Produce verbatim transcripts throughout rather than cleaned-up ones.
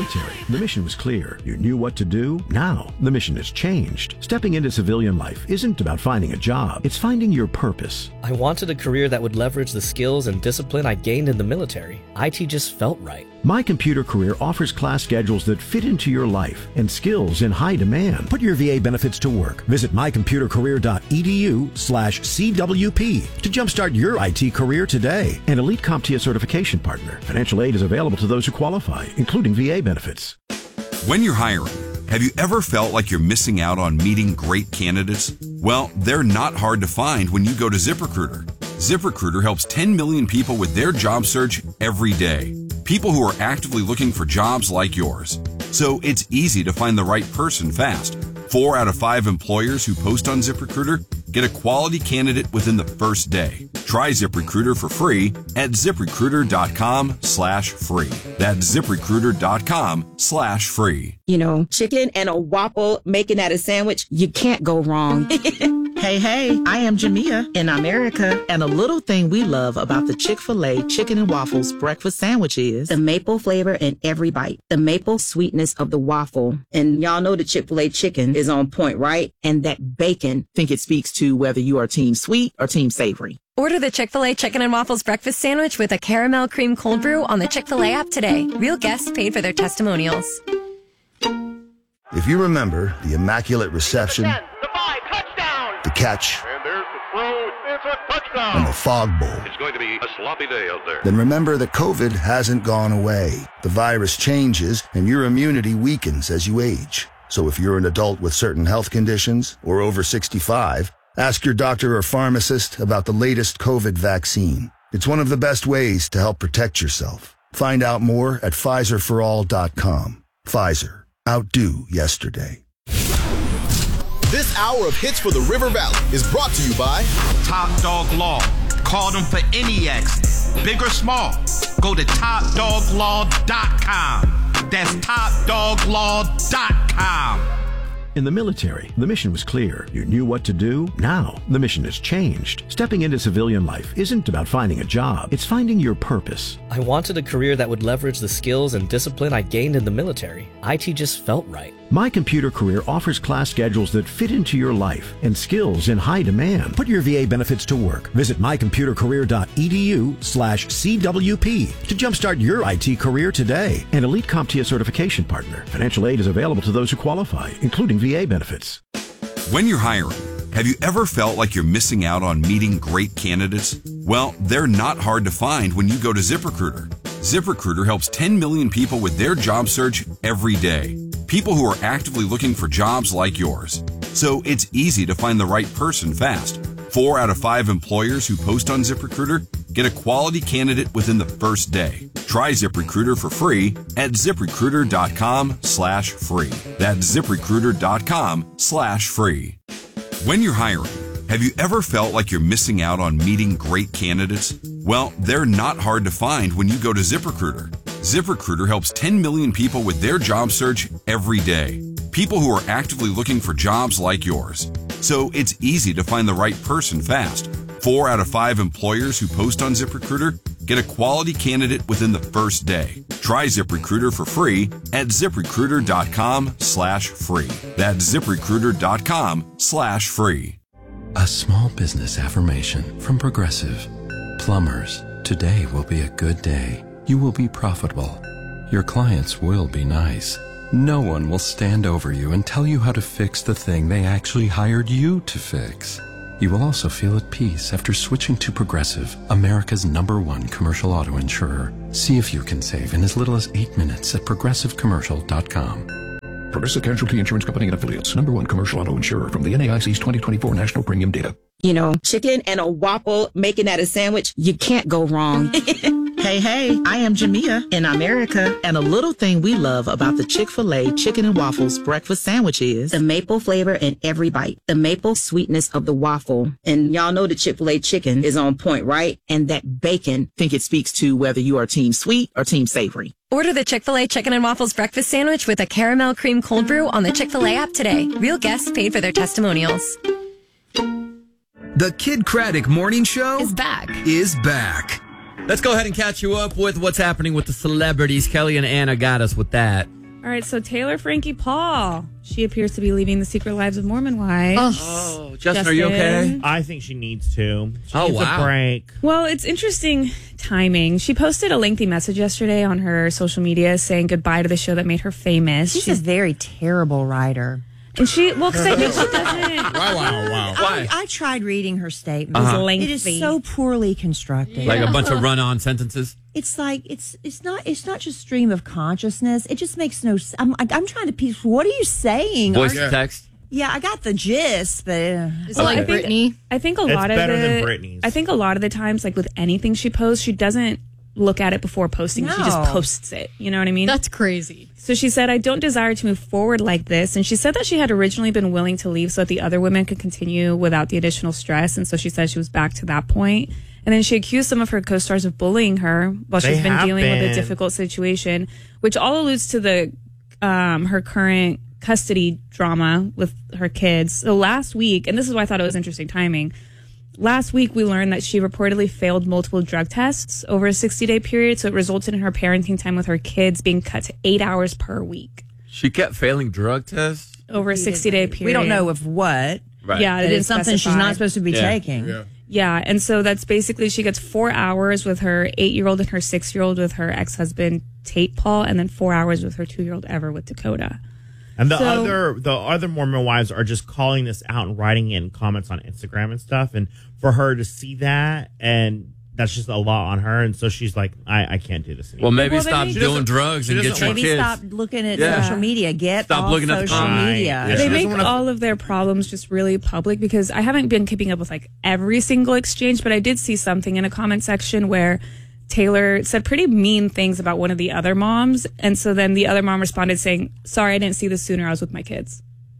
military, the mission was clear. You knew what to do. Now, the mission has changed. Stepping into civilian life isn't about finding a job. It's finding your purpose. I wanted a career that would leverage the skills and discipline I gained in the military. I T just felt right. My Computer Career offers class schedules that fit into your life and skills in high demand. Put your V A benefits to work. Visit my computer career dot e d u slash C W P to jumpstart your I T career today. An Elite CompTIA certification partner. Financial aid is available to those who qualify, including V A benefits. When you're hiring, have you ever felt like you're missing out on meeting great candidates? Well, they're not hard to find when you go to ZipRecruiter. ZipRecruiter helps ten million people with their job search every day. People who are actively looking for jobs like yours. So it's easy to find the right person fast. Four out of five employers who post on ZipRecruiter get a quality candidate within the first day. Try ZipRecruiter for free at ZipRecruiter.com slash free. That's ZipRecruiter.com slash free. You know, chicken and a waffle, making that a sandwich, you can't go wrong. Hey, hey, I am Jamia in America, and a little thing we love about the Chick-fil-A Chicken and Waffles breakfast sandwich is the maple flavor in every bite, the maple sweetness of the waffle. And y'all know the Chick-fil-A chicken is on point, right? And that bacon. Think it speaks to whether you are team sweet or team savory. Order the Chick-fil-A Chicken and Waffles breakfast sandwich with a caramel cream cold brew on the Chick-fil-A app today. Real guests paid for their testimonials. If you remember the Immaculate Reception, ten, the five, touchdown, the catch, and there's the throw, it's a touchdown, and the Fog Bowl, it's going to be a sloppy day out there. then remember that COVID hasn't gone away. The virus changes, and your immunity weakens as you age. So if you're an adult with certain health conditions or over sixty-five, ask your doctor or pharmacist about the latest COVID vaccine. It's one of the best ways to help protect yourself. Find out more at Pfizer for all dot com. Pfizer. Outdo yesterday. This hour of hits for the River Valley is brought to you by Top Dog Law. Call them for any accident, big or small. Go to top dog law dot com. That's top dog law dot com. In the military, the mission was clear. You knew what to do. Now, the mission has changed. Stepping into civilian life isn't about finding a job. It's finding your purpose. I wanted a career that would leverage the skills and discipline I gained in the military. I T just felt right. My Computer Career offers class schedules that fit into your life and skills in high demand. Put your V A benefits to work. Visit my computer career dot e d u slash C W P to jumpstart your I T career today. An Elite CompTIA certification partner. Financial aid is available to those who qualify, including V A benefits. When you're hiring, have you ever felt like you're missing out on meeting great candidates? Well, they're not hard to find when you go to ZipRecruiter. ZipRecruiter helps ten million people with their job search every day. People who are actively looking for jobs like yours. So it's easy to find the right person fast. Four out of five employers who post on ZipRecruiter get a quality candidate within the first day. Try ZipRecruiter for free at ZipRecruiter.com slash free. That's ZipRecruiter.com slash free. When you're hiring, have you ever felt like you're missing out on meeting great candidates? Well, they're not hard to find when you go to ZipRecruiter. ZipRecruiter helps ten million people with their job search every day. People who are actively looking for jobs like yours. So it's easy to find the right person fast. Four out of five employers who post on ZipRecruiter get a quality candidate within the first day. Try ZipRecruiter for free at ZipRecruiter.com slash free. That's ZipRecruiter.com slash free. A small business affirmation from Progressive. Plumbers, today will be a good day. You will be profitable. Your clients will be nice. No one will stand over you and tell you how to fix the thing they actually hired you to fix. You will also feel at peace after switching to Progressive, America's number one commercial auto insurer. See if you can save in as little as eight minutes at progressive commercial dot com. Progressive Casualty Insurance Company and Affiliates. Number one commercial auto insurer from the N A I C's twenty twenty-four National Premium Data. You know, chicken and a waffle, making that a sandwich, you can't go wrong. Hey, hey, I am Jamia in America, and a little thing we love about the Chick-fil-A Chicken and Waffles breakfast sandwich is the maple flavor in every bite, the maple sweetness of the waffle. And y'all know the Chick-fil-A chicken is on point, right? And that bacon. Think it speaks to whether you are team sweet or team savory. Order the Chick-fil-A Chicken and Waffles breakfast sandwich with a caramel cream cold brew on the Chick-fil-A app today. Real guests paid for their testimonials. The Kid Craddock Morning Show is back. Is back. Let's go ahead and catch you up with what's happening with the celebrities. Kelly and Anna got us with that. All right, so Taylor Frankie Paul. She appears to be leaving the Secret Lives of Mormon wife. Oh, Justin, Justin, are you okay? I think she needs to. She oh, needs wow. a break. Well, it's interesting timing. She posted a lengthy message yesterday on her social media saying goodbye to the show that made her famous. She's, She's a very terrible writer. And she, well, because I think she doesn't. Wow, wow, wow. I, I tried reading her statement. Uh-huh. It is so poorly constructed. Like a bunch of run-on sentences? It's like, it's it's not it's not just stream of consciousness. It just makes no sense. I'm, I'm trying to piece, what are you saying? Voice are, to text? Yeah, I got the gist, but... Uh, it's like I think, Britney. I think a it's lot of better the, than Britney's. I think a lot of the times, like with anything she posts, she doesn't look at it before posting. No. She just posts it. You know what I mean? That's crazy. So she said, I don't desire to move forward like this. And she said that she had originally been willing to leave so that the other women could continue without the additional stress. And so she said she was back to that point. And then she accused some of her co-stars of bullying her while They she's been have dealing been. with a difficult situation, which all alludes to the um, her current custody drama with her kids. So last week, and this is why I thought it was interesting timing, last week we learned that she reportedly failed multiple drug tests over a sixty-day period, so it resulted in her parenting time with her kids being cut to eight hours per week. She kept failing drug tests? Over a sixty-day period. We don't know of what. Right. Yeah, But it's something she's not supposed to be Yeah. taking. Yeah. Yeah, and so that's basically she gets four hours with her eight-year-old and her six-year-old with her ex-husband Tate Paul, and then four hours with her two-year-old Ever with Dakota. And the So- other the other Mormon wives are just calling this out and writing in comments on Instagram and stuff. And for her to see that, and that's just a lot on her. And so she's like, I, I can't do this anymore. Well, maybe Well, then stop maybe- doing drugs and get your Maybe kids. stop looking at Yeah. social media. Get Stop off looking at the social comments. media. Yeah. They She make doesn't wanna- all of their problems just really public because I haven't been keeping up with like every single exchange, but I did see something in a comment section where Taylor said pretty mean things about one of the other moms. And so then the other mom responded saying, sorry, I didn't see this sooner. I was with my kids.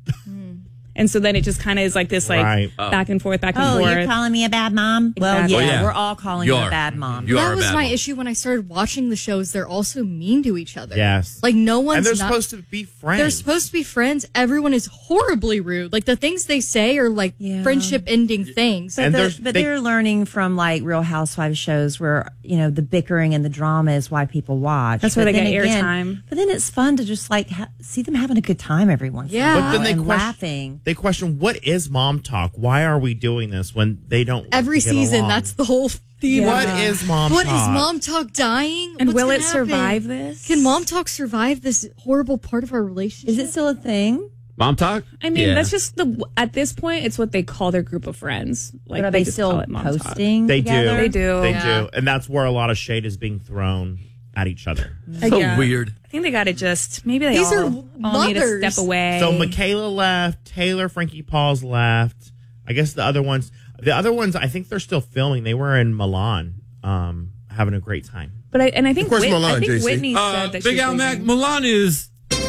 And so then it just kind of is like this, like Right. Oh. back and forth, back and Oh, forth. you're calling me a bad mom? Well, Exactly. yeah, Well, yeah. we're all calling You you are. a bad mom. You are that a was bad my mom. issue when I started watching the shows. They're also mean to each other. Yes. Like no one's and they're not, supposed to be friends. They're supposed to be friends. Everyone is horribly rude. Like the things they say are like Yeah. friendship ending things. But, And the- there's- but they- they're learning from like Real Housewives shows where, you know, the bickering and the drama is why people watch. That's where But they then get again- airtime. But then it's fun to just like ha- see them having a good time every once in a Yeah. while But then they and question, laughing. They question, what is mom talk? Why are we doing this when they don't like Every to get season, along? that's the whole theme. Yeah. What is mom What is talk? mom talk dying? And What's will gonna it happen? survive this? Can mom talk survive this horrible part of our relationship? Is it still a thing? Mom talk? I mean, Yeah. that's just the, at this point, it's what they call their group of friends. Like, But are they just still call it Mom Talk. posting They together? do. They do. They Yeah. do. And that's where a lot of shade is being thrown at each other. So Yeah. weird. I think they got to just, maybe they These all, are all need to mothers. step away. So Michaela left, Taylor, Frankie Paul's left. I guess the other ones, the other ones, I think they're still filming. They were in Milan, um, having a great time. But I, and I think, Of course, Whit- Milan, I think J C. Whitney Uh, said that Big she's Al Mac, leaving. Milan is...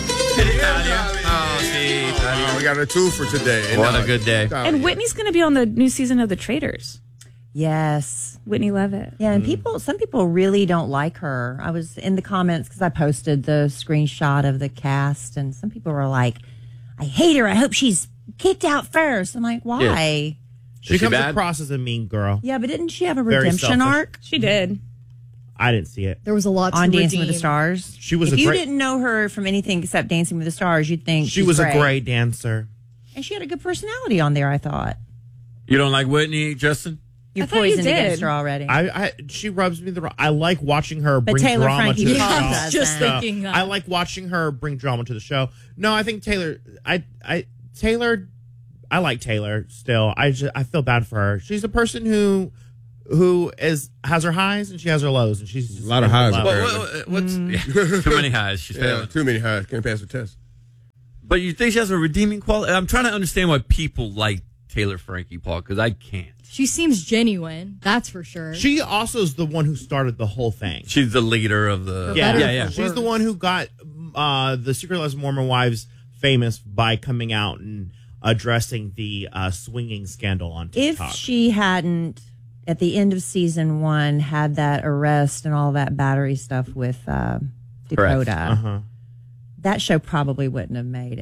Oh, see. Oh, we got a two for today. What a good day. And Whitney's going to be on the new season of The Traitors. Yes. Whitney Levitt. Yeah, and people, some people really don't like her. I was in the comments because I posted the screenshot of the cast, and some people were like, I hate her. I hope she's kicked out first. I'm like, why? Yeah. Yeah, She, she comes bad? across as a mean girl. but didn't she have a Very redemption selfish. arc She did. I didn't see it. There was a lot to on Dancing with the redeem. Stars? She was if a you great- didn't know her from anything except Dancing with the Stars, you'd think She she's was great. a great dancer. And she had a good personality on there, I thought. You don't like Whitney, Justin? You're I thought you poisoned against did. her already. I, I she rubs me the wrong. I like watching her But bring Taylor drama Frankie to the Paul show. doesn't. Just No, thinking that. I like watching her bring drama to the show. No, I think Taylor. I I Taylor. I like Taylor still. I just I feel bad for her. She's a person who who is has her highs and she has her lows, and she's A lot of highs. Well, apparently. Well, what's yeah, too many highs? She's yeah, failing. too many highs. Can't pass the test. But you think she has a redeeming quality? I'm trying to understand why people like Taylor Frankie Paul, because I can't. She seems genuine. That's for sure. She also is the one who started the whole thing. She's the leader of the. Yeah, better yeah, yeah. for She's the one who got uh, the Secret Lives of Mormon Wives famous by coming out and addressing the uh, swinging scandal on if TikTok. she hadn't, at the end of season one, had that arrest and all that battery stuff with uh, Dakota, Uh-huh. that show probably wouldn't have made it.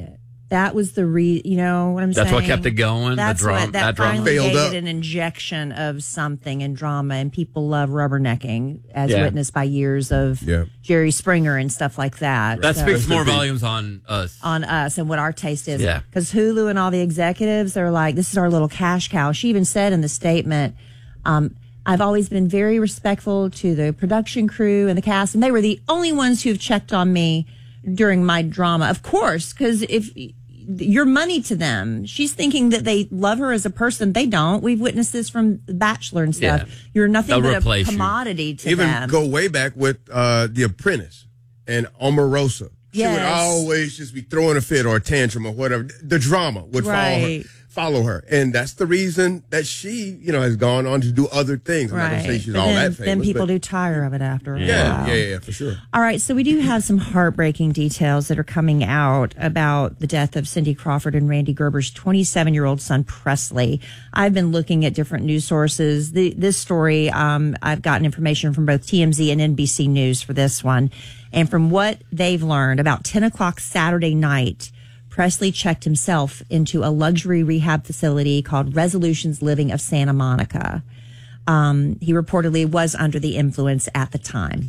That was the re. You know what I'm That's saying? what kept it going. That's the drama, what that, that drama finally Failed gave up. it an injection of something and drama, and people love rubbernecking, as Yeah. witnessed by years of Yeah. Jerry Springer and stuff like that. That So- speaks more volumes on us. on us and what our taste is. Yeah. Because Hulu and all the executives are like, this is our little cash cow. She even said in the statement, um, I've always been very respectful to the production crew and the cast, and they were the only ones who have checked on me during my drama. Of course, because if you're money to them, she's thinking that they love her as a person. They don't. We've witnessed this from The Bachelor and stuff. Yeah. You're nothing They'll but a replace you. commodity to Even them. go way back with uh, The Apprentice and Omarosa. She would Yes. always just be throwing a fit or a tantrum or whatever. The drama would follow Right. her. Follow her, and that's the reason that she, you know, has gone on to do other things. I'm not gonna say she's But all then, that famous. then people but do tire of it after a yeah, while. yeah, yeah, for sure. All right, so we do have some heartbreaking details that are coming out about the death of Cindy Crawford and Randy Gerber's twenty-seven-year-old son, Presley. I've been looking at different news sources. The, this story, um, I've gotten information from both T M Z and N B C News for this one. And from what they've learned, about ten o'clock Saturday night, Presley checked himself into a luxury rehab facility called Resolutions Living of Santa Monica. Um, he reportedly was under the influence at the time.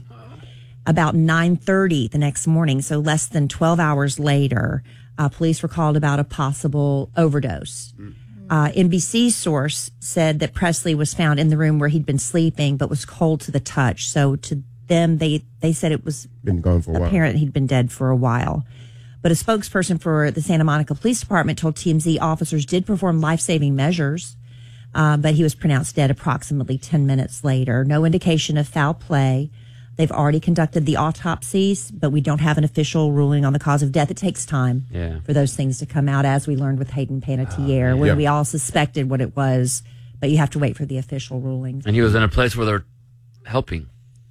About nine thirty the next morning, so less than twelve hours later, uh, police were called about a possible overdose. Uh, N B C source said that Presley was found in the room where he'd been sleeping, but was cold to the touch. So to them, they, they said it was Been gone for a while. apparent he'd been dead for a while. But a spokesperson for the Santa Monica Police Department told T M Z officers did perform life-saving measures, uh, but he was pronounced dead approximately ten minutes later. No indication of foul play. They've already conducted the autopsies, but we don't have an official ruling on the cause of death. It takes time Yeah. for those things to come out, as we learned with Hayden Panettiere, Uh, when yeah. we all suspected what it was, but you have to wait for the official ruling. And he was in a place where they're helping.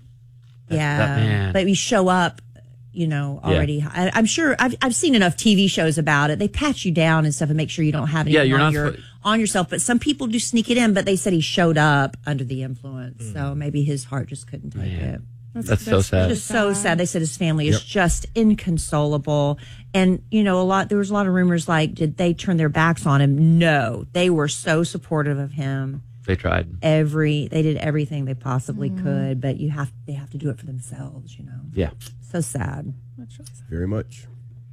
Yeah, that man. but we show up, you know, Yeah. already. I, I'm sure I've I've seen enough T V shows about it. They pat you down and stuff and make sure you don't have anything Yeah, you're on, not your, supposed- on yourself. But some people do sneak it in. But they said he showed up under the influence, Mm. so maybe his heart just couldn't take it. That's, that's so sad. Just so sad. They said his family is Yep. just inconsolable. And, you know, a lot, there was a lot of rumors like, did they turn their backs on him? No, they were so supportive of him. They tried. Every, they did everything they possibly Mm. could, but you have, they have to do it for themselves, you know? Yeah. So sad. Very much.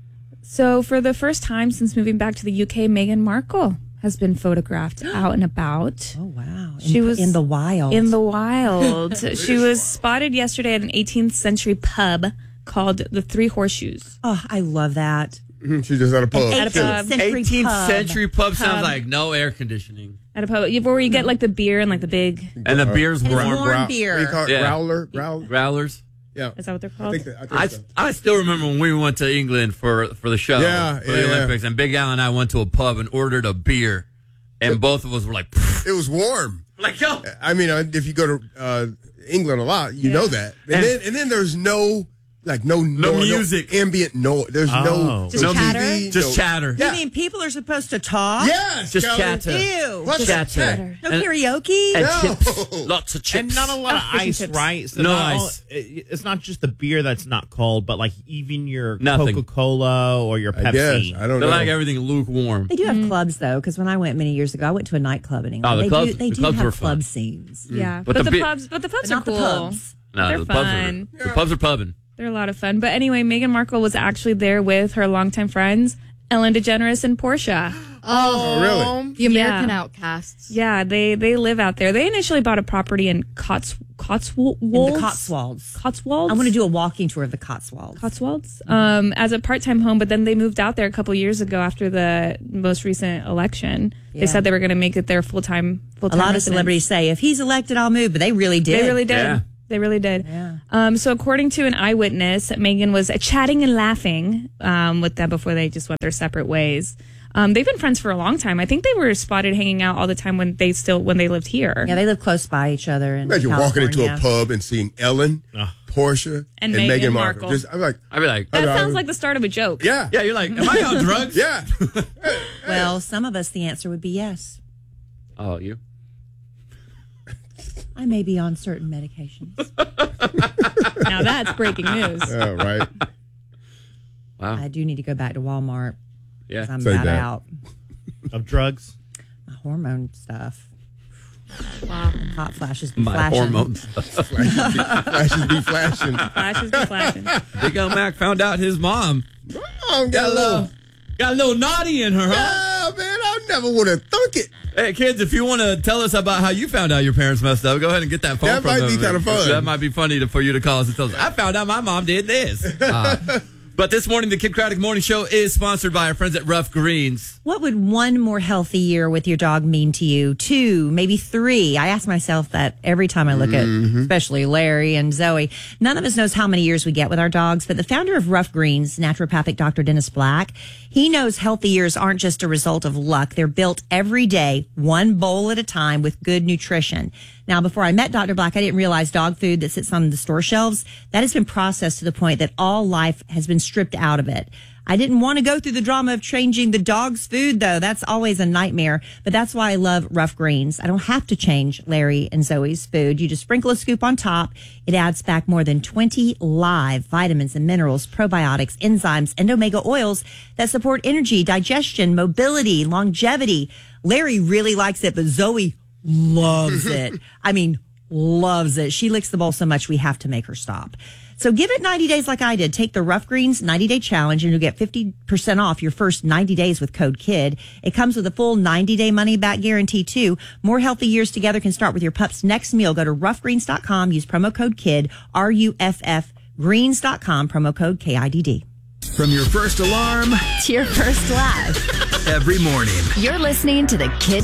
So, for the first time since moving back to the U K, Meghan Markle has been photographed out and about. Oh, wow. She In- was in the wild. In the wild. She was spotted yesterday at an eighteenth century pub called the Three Horseshoes. Oh, I love that. Mhm, She just at a pub. At a pub. eighteenth century pub sounds Pub. like no air conditioning. At a pub where you get like the beer and like the big. And the beer's It's warm. warm Growl- beer. What do you call it? Yeah. Growler? Growl? Growlers. Yeah. Is that what they're I called? think, that, I think I, so. I still remember when we went to England for for the show, Yeah, for yeah, the yeah. Olympics, and Big Al and I went to a pub and ordered a beer, and both of us were like, It was warm. like yo, I mean, uh, if you go to uh, England a lot, you know that. And, And- then and then there's no like no no, music. ambient no. There's Oh. no Just no chatter? T V, just no- chatter. You mean people are supposed to talk? Yes, Just Kelly. chatter. Ew. What's Just that? chatter. No And- karaoke? And No. chips. Lots of chips. And not a lot of Oh, fish and ice, chips. right? So No not all- ice. it- it's not just the beer that's not cold, but like even your Nothing. Coca Cola or your I guess Pepsi. I don't They know. like everything lukewarm. They do have clubs though, because when I went many years ago, I went to a nightclub in England. Oh, the they clubs- do, they the do clubs have were club fun. scenes. Yeah, But but, the the, bi- pubs, but the pubs But are not the cool. pubs. No, They're the pubs fun. are the pubs are pubbing. They're a lot of fun. But anyway, Meghan Markle was actually there with her longtime friends, Ellen DeGeneres and Portia. Oh, really? The American Yeah. Outcasts. Yeah, they they live out there. They initially bought a property in Cots Cotswolds. In the Cotswolds. Cotswolds. I want to do a walking tour of the Cotswolds. Cotswolds um, as a part-time home, but then they moved out there a couple years ago after the most recent election. Yeah. They said they were going to make it their full-time full-time. A lot of residence. celebrities say, if he's elected, I'll move, but they really did. They really did. Yeah. They really did. Yeah. Um, so according to an eyewitness, Meghan was chatting and laughing um, with them before they just went their separate ways. Um, they've been friends for a long time. I think they were spotted hanging out all the time when they still when they lived here. Yeah, they live close by each other. In Imagine walking into a California. pub and seeing Ellen, Portia, And and, Meghan Meghan Markle. Markle. Just, I'm like, I'd be like, That I- I- sounds like the start of a joke. yeah, yeah, you're like, am I on drugs? yeah. Well, some of us, the answer would be yes. Oh, you? I may be on certain medications. Now that's breaking news. Yeah, right. Wow. I do need to go back to Walmart. Yeah. I'm Say about that. out. Of drugs? My hormone stuff. Wow. Hot flashes be My flashing. hormones. Flashes be flashing. Flashes be flashing. Big L Mac found out his mom Oh, got a little, got a little naughty in her, huh? Yeah, man, I never would have thunk it. Hey, kids, if you want to tell us about how you found out your parents messed up, go ahead and get that phone That from might them. be kinda fun. That might be funny to, for you to call us and tell us, I found out my mom did this. Uh, but this morning, the Kid Craddock Morning Show is sponsored by our friends at Rough Greens. What would one more healthy year with your dog mean to you? Two, maybe three. I ask myself that every time I look Mm-hmm. at, especially Larry and Zoe. None of us knows how many years we get with our dogs, but the founder of Rough Greens, naturopathic Doctor Dennis Black, he knows healthy years aren't just a result of luck. They're built every day, one bowl at a time with good nutrition. Now, before I met Doctor Black, I didn't realize dog food that sits on the store shelves, that has been processed to the point that all life has been stripped out of it. I didn't want to go through the drama of changing the dog's food, though. That's always a nightmare. But that's why I love Rough Greens. I don't have to change Larry and Zoe's food. You just sprinkle a scoop on top. It adds back more than twenty live vitamins and minerals, probiotics, enzymes, and omega oils that support energy, digestion, mobility, longevity. Larry really likes it, but Zoe loves it. I mean, loves it. She licks the bowl so much we have to make her stop. So give it ninety days like I did. Take the Rough Greens ninety day challenge and you'll get fifty percent off your first ninety days with code KID. It comes with a full ninety day money back guarantee too. More healthy years together can start with your pup's next meal. Go to rough greens dot com. Use promo code KID, R U F F, greens dot com, promo code K I D D. From your first alarm To your first laugh. every morning. You're listening to the Kid